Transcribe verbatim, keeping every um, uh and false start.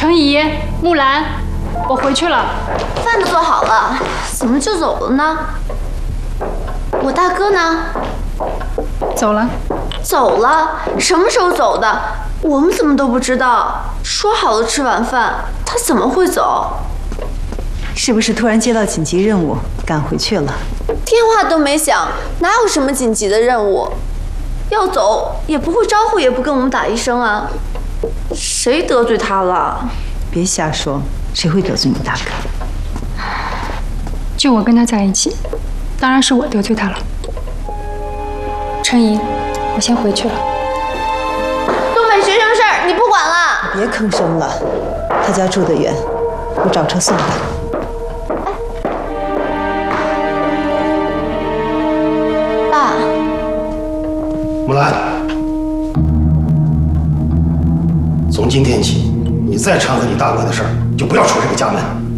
程怡、木兰，我回去了。 饭都做好了，怎么就走了呢？我大哥呢？ 走了。 走了？什么时候走的？我们怎么都不知道？说好了吃晚饭，他怎么会走？ 是不是突然接到紧急任务，赶回去了？ 电话都没响，哪有什么紧急的任务？要走也不会招呼，也不跟我们打一声啊！谁得罪他了？ 别瞎说，谁会得罪你大哥？ 就我跟他在一起，当然是我得罪他了。程怡，我先回去了。 东北学生事儿你不管了？ 别吭声了，他家住得远，我找车送他。 爸， 木兰，从今天起，你再掺和你大哥的事儿，就不要出这个家门。